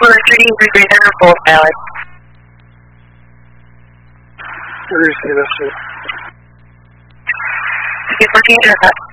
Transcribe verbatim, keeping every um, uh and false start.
We're treating for greater or full pilot. Receive, that's it. Okay, fourteen to the